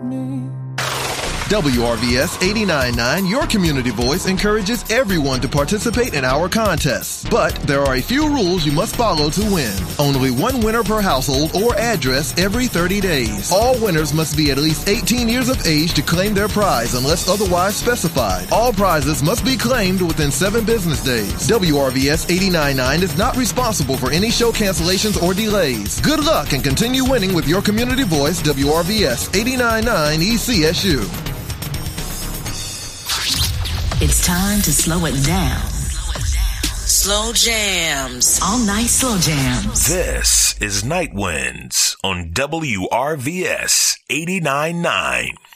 me. WRVS 89.9, your community voice, encourages everyone to participate in our contests. But there are a few rules you must follow to win. Only one winner per household or address every 30 days. All winners must be at least 18 years of age to claim their prize unless otherwise specified. All prizes must be claimed within 7 business days. WRVS 89.9 is not responsible for any show cancellations or delays. Good luck and continue winning with your community voice, WRVS 89.9 ECSU. It's time to slow it down. Slow jams. All night slow jams. This is Night Winds on WRVS 89.9.